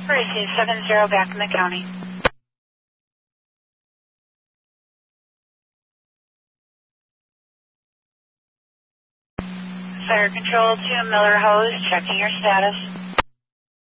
Receive 70 back in the county. Fire Control to Miller Hose, checking your status.